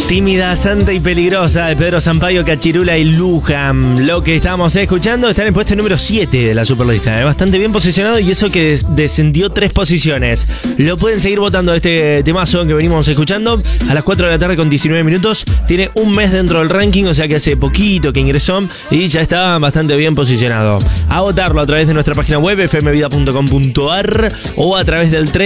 Tímida, santa y peligrosa de Pedro Sampaio, Cachirula y Luján. Lo que estábamos escuchando está en el puesto número 7 de la Superlista. Bastante bien posicionado y eso que descendió 3 posiciones. Lo pueden seguir votando este temazo que venimos escuchando a las 4 de la tarde con 19 minutos. Tiene un mes dentro del ranking, o sea que hace poquito que ingresó y ya está bastante bien posicionado. A votarlo a través de nuestra página web fmvida.com.ar o a través del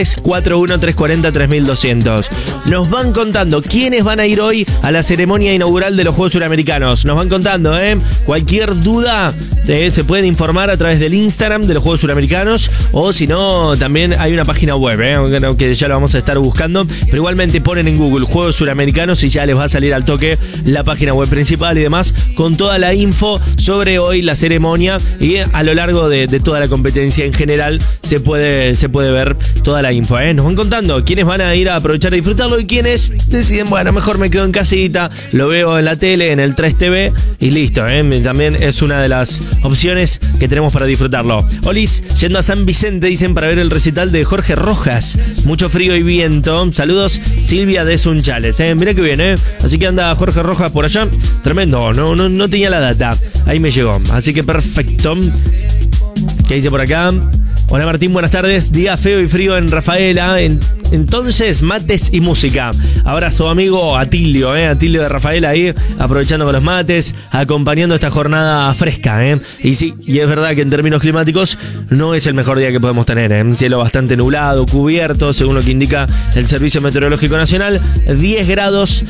341-340-3200. Nos van contando quiénes van a ir hoy a la ceremonia inaugural de los Juegos Suramericanos. Nos van contando, cualquier duda se pueden informar a través del Instagram de los Juegos Suramericanos, o si no, también hay una página web, que ya lo vamos a estar buscando, pero igualmente ponen en Google Juegos Suramericanos y ya les va a salir al toque la página web principal y demás, con toda la info sobre hoy la ceremonia, y a lo largo de toda la competencia en general se puede ver toda la info. Nos van contando quiénes van a ir a aprovechar y disfrutarlo y quiénes deciden, bueno, mejor me quedo en casita, lo veo en la tele, en el 3TV y listo. También es una de las opciones que tenemos para disfrutarlo. Olis, yendo a San Vicente, dicen, para ver el recital de Jorge Rojas. Mucho frío y viento. Saludos, Silvia de Sunchales. Mirá que bien, Así que anda Jorge Rojas por allá. Tremendo, no tenía la data. Ahí me llegó. Así que perfecto. ¿Qué dice por acá? Hola Martín, buenas tardes. Día feo y frío en Rafaela. Entonces, mates y música. Abrazo, amigo Atilio, Atilio de Rafaela ahí, aprovechando con los mates, acompañando esta jornada fresca, Y sí, y es verdad que en términos climáticos no es el mejor día que podemos tener, Cielo bastante nublado, cubierto, según lo que indica el Servicio Meteorológico Nacional. 10 grados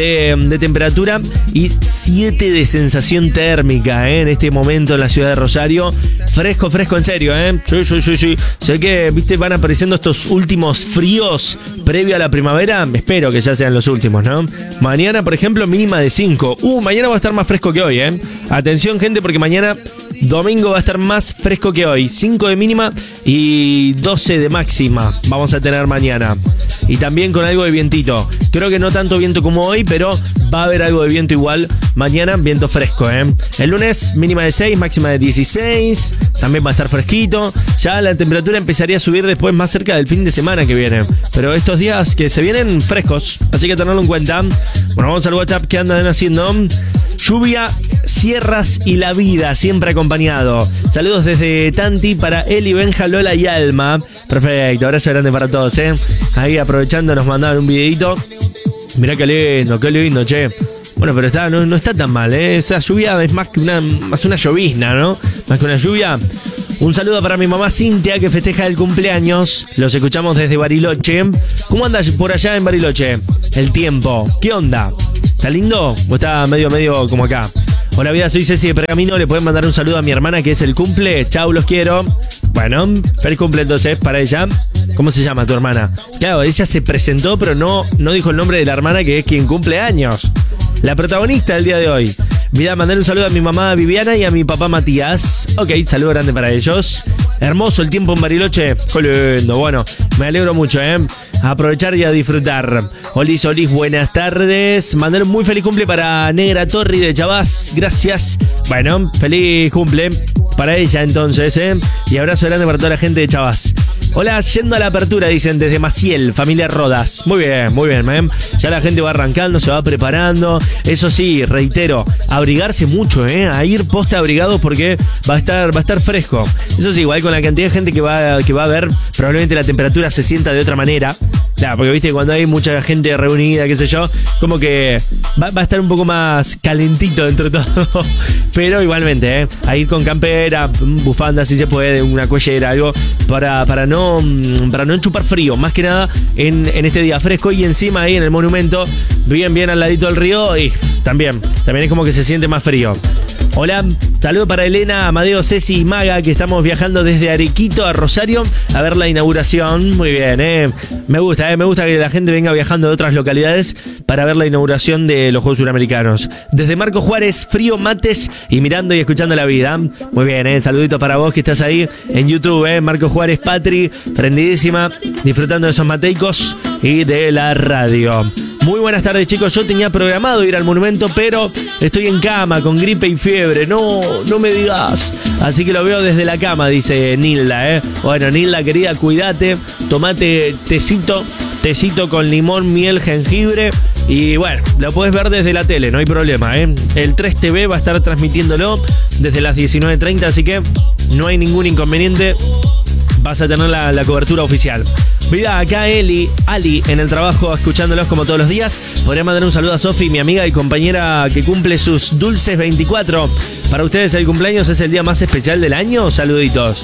de temperatura y 7 de sensación térmica, en este momento en la ciudad de Rosario. Fresco en serio, Sí. Sé que, viste, van apareciendo estos últimos fríos previo a la primavera. Espero que ya sean los últimos, ¿no? Mañana, por ejemplo, mínima de 5. Mañana va a estar más fresco que hoy, Atención, gente, porque mañana, domingo, va a estar más fresco que hoy. 5 de mínima y 12 de máxima vamos a tener mañana. Y también con algo de vientito. Creo que no tanto viento como hoy, pero va a haber algo de viento igual. Mañana, viento fresco, El lunes, mínima de 6, máxima de 16. También va a estar fresquito. Ya la temperatura empezaría a subir después más cerca del fin de semana que viene. Pero estos días que se vienen frescos, así que tenerlo en cuenta. Bueno, vamos al WhatsApp. ¿Qué andan haciendo? Lluvia, sierras y la vida, siempre acompañado. Saludos desde Tanti para Eli, Benja, Lola y Alma. Perfecto, abrazo grande para todos, Ahí aprovechando nos mandaron un videito. Mirá qué lindo, che. Bueno, pero no está tan mal, Esa lluvia es más una llovizna, ¿no? Más que una lluvia. Un saludo para mi mamá Cintia, que festeja el cumpleaños. Los escuchamos desde Bariloche. ¿Cómo anda por allá en Bariloche? El tiempo, ¿qué onda? ¿Está lindo o está medio como acá? Hola vida, soy Ceci de Pergamino. Le pueden mandar un saludo a mi hermana, que es el cumple. Chau, los quiero. Bueno, feliz cumple entonces para ella. ¿Cómo se llama tu hermana? Claro, ella se presentó, pero no dijo el nombre de la hermana, que es quien cumple años. La protagonista del día de hoy. Mira, mandar un saludo a mi mamá Viviana y a mi papá Matías. Ok, saludo grande para ellos. Hermoso el tiempo en Bariloche. Qué lindo. Bueno, me alegro mucho, A aprovechar y a disfrutar. Olis, buenas tardes. Mandar un muy feliz cumple para Negra Torri de Chavás. Gracias. Bueno, feliz cumple para ella entonces, Y abrazo grande para toda la gente de Chavás. Hola, yendo a la apertura, dicen desde Maciel, familia Rodas. Muy bien, Ya la gente va arrancando, se va preparando. Eso sí, reitero, abrigarse mucho, a ir posta abrigado porque va a estar fresco. Eso sí, igual con la cantidad de gente que va a haber, probablemente la temperatura se sienta de otra manera. Claro, porque viste, cuando hay mucha gente reunida, qué sé yo, como que va a estar un poco más calentito dentro de todo. Pero igualmente, a ir con campera, bufanda si se puede, una cuellera, algo para no enchupar frío, más que nada en este día fresco. Y encima ahí en el monumento, bien al ladito del río, y también es como que se siente más frío. Hola, saludo para Elena, Amadeo, Ceci y Maga, que estamos viajando desde Arequito a Rosario a ver la inauguración. Muy bien, me gusta que la gente venga viajando de otras localidades para ver la inauguración de los Juegos Suramericanos. Desde Marco Juárez, frío, mates y mirando y escuchando la vida. Muy bien, saludito para vos que estás ahí en YouTube, Marco Juárez, Patri, prendidísima, disfrutando de esos mateicos y de la radio. Muy buenas tardes, chicos. Yo tenía programado ir al monumento, pero estoy en cama con gripe y fiebre. No me digas. Así que lo veo desde la cama, dice Nilda, Bueno, Nilda, querida, cuídate. Tomate tecito con limón, miel, jengibre. Y bueno, lo puedes ver desde la tele, no hay problema, ¿eh? El 3 TV va a estar transmitiéndolo desde las 19:30, así que no hay ningún inconveniente. Vas a tener la cobertura oficial. Mira, acá Ali en el trabajo escuchándolos como todos los días. Podría mandar un saludo a Sofi, mi amiga y compañera que cumple sus dulces 24. Para ustedes el cumpleaños es el día más especial del año. Saluditos.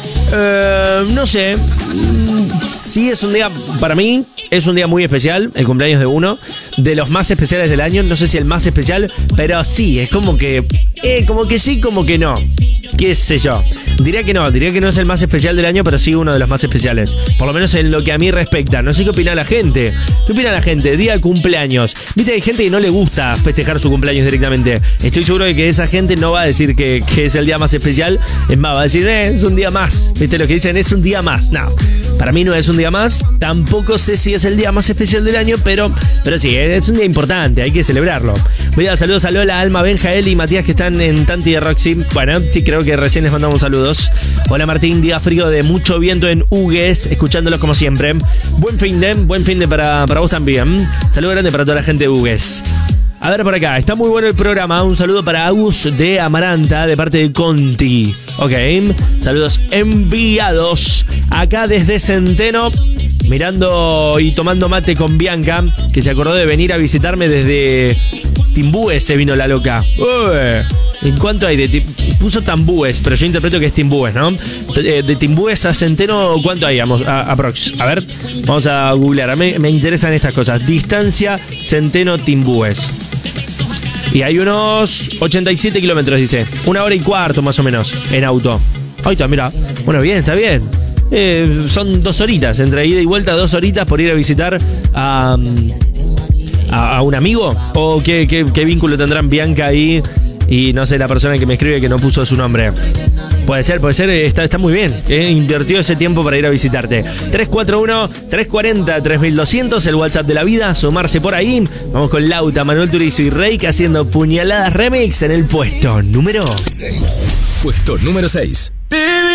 No sé. Sí, es un día, para mí, es un día muy especial, el cumpleaños de uno, de los más especiales del año. No sé si el más especial, pero sí, es como que sí, como que no. Qué sé yo. Diría que no es el más especial del año, pero sí uno de los más especiales. Por lo menos en lo que a mí respecta. No sé qué opina la gente. ¿Qué opina la gente? Día de cumpleaños. Viste, hay gente que no le gusta festejar su cumpleaños directamente. Estoy seguro de que esa gente no va a decir que es el día más especial. Es más, va a decir, es un día más. Viste, lo que dicen es un día más. No, para mí no es un día más. Tampoco sé si es el día más especial del año, pero sí, es un día importante. Hay que celebrarlo. Voy a dar saludos a Lola, Alma, Benja, Eli y Matías, que están en Tanti de Roxy. Bueno, sí, creo que recién les mandamos saludos. Hola Martín, día frío de mucho viento en Hugues, escuchándolos como siempre. Buen fin de para vos también. Saludo grande para toda la gente de Hugues. A ver por acá, está muy bueno el programa. Un saludo para Agus de Amaranta, de parte de Conti. Ok, saludos enviados. Acá desde Centeno, mirando y tomando mate con Bianca, que se acordó de venir a visitarme desde Timbúes. Se vino la loca. ¿En cuánto hay? Puso Tambúes, pero yo interpreto que es Timbúes, ¿no? De Timbúes a Centeno, ¿cuánto hay? Aprox. A ver, vamos a googlear. Me interesan estas cosas. Distancia Centeno-Timbúes. Y hay unos 87 kilómetros, dice. 1 hora y cuarto, más o menos, en auto. Ahí está, mira. Bueno, bien, está bien. Son 2 horitas, entre ida y vuelta, 2 horitas por ir a visitar a un amigo. ¿O qué vínculo tendrán Bianca ahí? Y no sé, la persona que me escribe que no puso su nombre. Puede ser, está muy bien. Invirtió ese tiempo para ir a visitarte. 341-340-3200, el WhatsApp de la vida, sumarse por ahí. Vamos con Lauta, Manuel Turizo y Reik haciendo Puñaladas Remix en el puesto número 6. Puesto número 6.